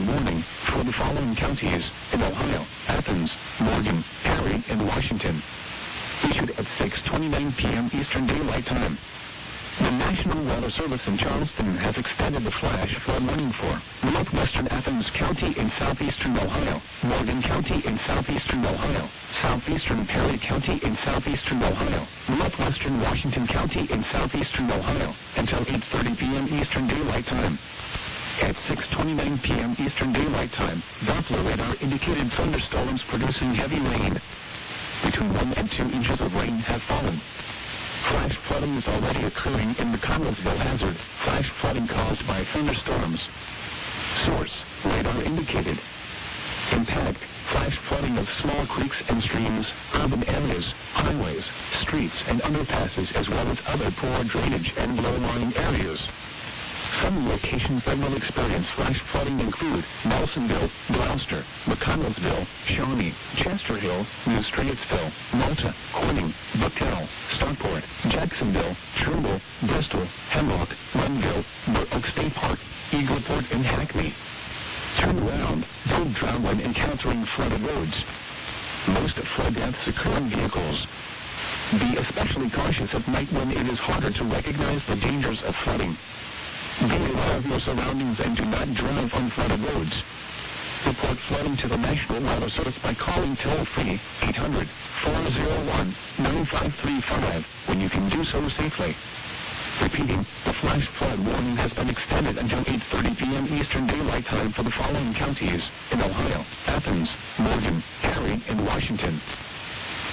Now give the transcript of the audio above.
flood warning for the following counties in Ohio: Athens, Morgan, Perry, and Washington. Issued at 6:29 p.m. Eastern Daylight Time. The National Weather Service in Charleston has extended the flash flood warning for northwestern Athens County in southeastern Ohio, Morgan County in southeastern Ohio, southeastern Perry County in southeastern Ohio, northwestern Washington County in southeastern Ohio, until 8:30 p.m. Eastern Daylight Time. At 6:29 p.m. Eastern Daylight Time, Doppler radar indicated thunderstorms producing heavy rain. Between 1 and 2 inches of rain have fallen. Flash flooding is already occurring in the Connellsville hazard, flash flooding caused by thunderstorms. Source: radar indicated. Impact: flash flooding of small creeks and streams, urban areas, highways, streets and underpasses, as well as other poor drainage and low-lying areas. Some locations that will experience flash flooding include Nelsonville, Gloucester, McConnellsville, Shawnee, Chester Hill, New Straitsville, Malta, Corning, Bucknell, Stockport, Jacksonville, Trimble, Bristol, Hemlock, Renville, Burr Oak State Park, Eagleport, and Hackney. Turn around, don't drown when encountering flooded roads. Most flood deaths occur in vehicles. Be especially cautious at night when it is harder to recognize the dangers of flooding. Be aware of your surroundings and do not drive on flooded roads. Report flooding to the National Weather Service by calling toll-free 800-401-9535 when you can do so safely. Repeating, the flash flood warning has been extended until 8:30 p.m. Eastern Daylight Time for the following counties in Ohio: Athens, Morgan, Perry, and Washington.